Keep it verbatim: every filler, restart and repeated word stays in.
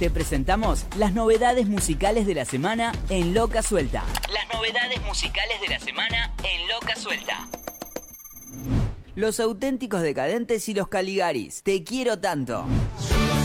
Te presentamos las novedades musicales de la semana en Loca Suelta. Las novedades musicales de la semana en Loca Suelta. Los Auténticos Decadentes y los Caligaris. Te quiero tanto.